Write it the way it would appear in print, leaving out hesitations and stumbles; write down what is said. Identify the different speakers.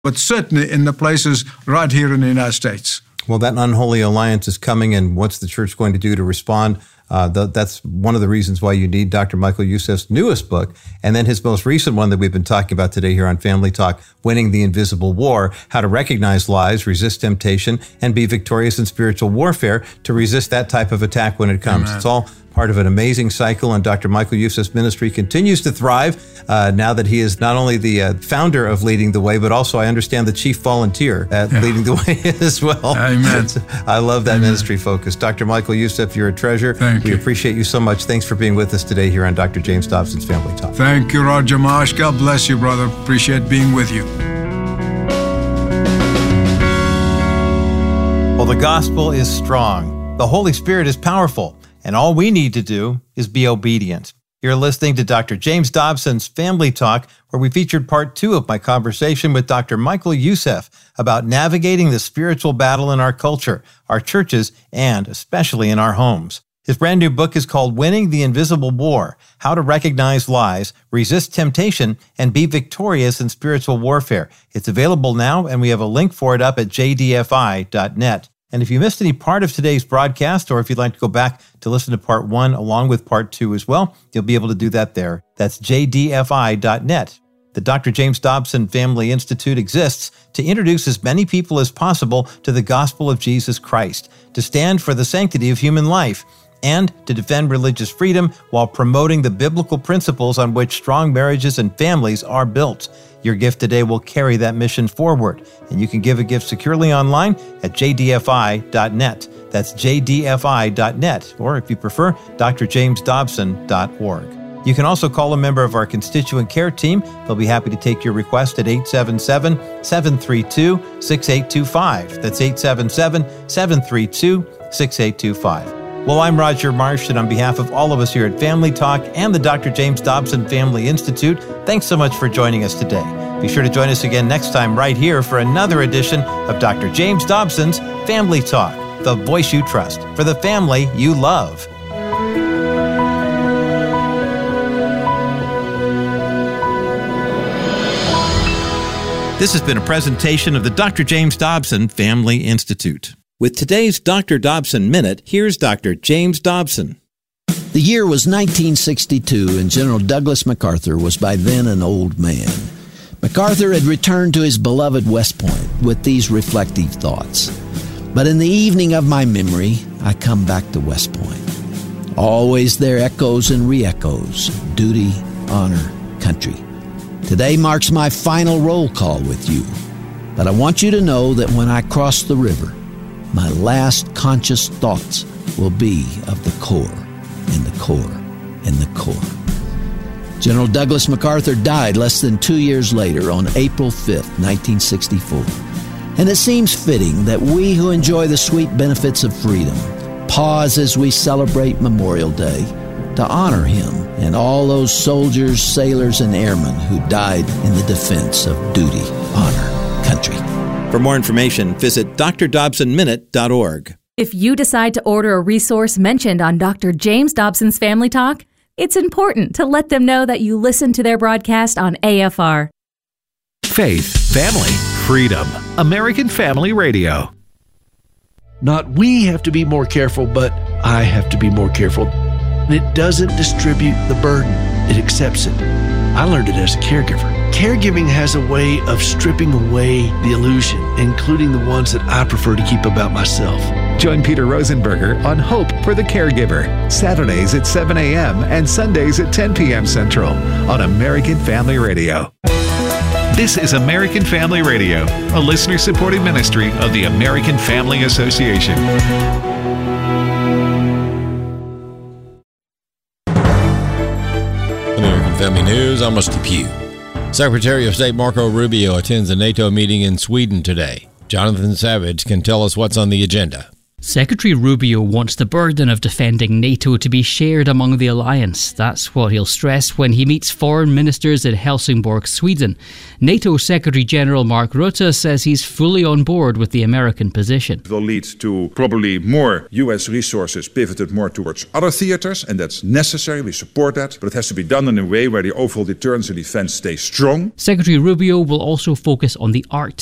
Speaker 1: but certainly in the places right here in the United States.
Speaker 2: Well, that unholy alliance is coming, and what's the church going to do to respond? That's one of the reasons why you need Dr. Michael Youssef's newest book, and then his most recent one that we've been talking about today here on Family Talk, Winning the Invisible War, How to Recognize Lies, Resist Temptation, and Be Victorious in Spiritual Warfare to resist that type of attack when it comes. Amen. It's all part of an amazing cycle, and Dr. Michael Youssef's ministry continues to thrive now that he is not only the founder of Leading the Way, but also, I understand, the chief volunteer at Leading the Way as well.
Speaker 1: Amen.
Speaker 2: I love that ministry focus. Dr. Michael Youssef, you're a treasure.
Speaker 1: Thank you.
Speaker 2: We appreciate you so much. Thanks for being with us today here on Dr. James Dobson's Family Talk.
Speaker 1: Thank you, Roger Marsh. God bless you, brother. Appreciate being with you.
Speaker 2: Well, the gospel is strong. The Holy Spirit is powerful. And all we need to do is be obedient. You're listening to Dr. James Dobson's Family Talk, where we featured part 2 of my conversation with Dr. Michael Youssef about navigating the spiritual battle in our culture, our churches, and especially in our homes. His brand new book is called Winning the Invisible War, How to Recognize Lies, Resist Temptation, and Be Victorious in Spiritual Warfare. It's available now, and we have a link for it up at jdfi.net. And if you missed any part of today's broadcast, or if you'd like to go back to listen to part 1 along with part 2 as well, you'll be able to do that there. That's jdfi.net. The Dr. James Dobson Family Institute exists to introduce as many people as possible to the gospel of Jesus Christ, to stand for the sanctity of human life, and to defend religious freedom while promoting the biblical principles on which strong marriages and families are built. Your gift today will carry that mission forward, and you can give a gift securely online at jdfi.net. That's jdfi.net, or if you prefer, drjamesdobson.org. You can also call a member of our constituent care team. They'll be happy to take your request at 877-732-6825. That's 877-732-6825. Well, I'm Roger Marsh, and on behalf of all of us here at Family Talk and the Dr. James Dobson Family Institute, thanks so much for joining us today. Be sure to join us again next time right here for another edition of Dr. James Dobson's Family Talk, the voice you trust for the family you love. This has been a presentation of the Dr. James Dobson Family Institute. With today's Dr. Dobson Minute, here's Dr. James Dobson.
Speaker 3: The year was 1962, and General Douglas MacArthur was by then an old man. MacArthur had returned to his beloved West Point with these reflective thoughts. But in the evening of my memory, I come back to West Point. Always there echoes and re-echoes, duty, honor, country. Today marks my final roll call with you. But I want you to know that when I cross the river, my last conscious thoughts will be of the Corps, and the Corps, and the Corps. General Douglas MacArthur died less than 2 years later on April 5th, 1964. And it seems fitting that we who enjoy the sweet benefits of freedom pause as we celebrate Memorial Day to honor him and all those soldiers, sailors, and airmen who died in the defense of duty, honor, country.
Speaker 2: For more information, visit drdobsonminute.org.
Speaker 4: If you decide to order a resource mentioned on Dr. James Dobson's Family Talk, it's important to let them know that you listen to their broadcast on AFR.
Speaker 5: Faith, family, freedom. American Family Radio.
Speaker 6: Not we have to be more careful, but I have to be more careful. It doesn't distribute the burden. It accepts it. I learned it as a caregiver. Caregiving has a way of stripping away the illusion, including the ones that I prefer to keep about myself.
Speaker 5: Join Peter Rosenberger on Hope for the Caregiver, Saturdays at 7 a.m. and Sundays at 10 p.m. Central on American Family Radio. This is American Family Radio, a listener-supported ministry of the American Family Association.
Speaker 7: American Family News, I'm Rusty Pugh. Secretary of State Marco Rubio attends a NATO meeting in Sweden today. Jonathan Savage can tell us what's on the agenda.
Speaker 8: Secretary Rubio wants the burden of defending NATO to be shared among the alliance. That's what he'll stress when he meets foreign ministers in Helsingborg, Sweden. NATO Secretary General Mark Rutte says he's fully on board with the American position.
Speaker 9: It will lead to probably more US resources pivoted more towards other theaters, and that's necessary. We support that, but it has to be done in a way where the overall deterrence and defense stays strong.
Speaker 8: Secretary Rubio will also focus on the Arctic.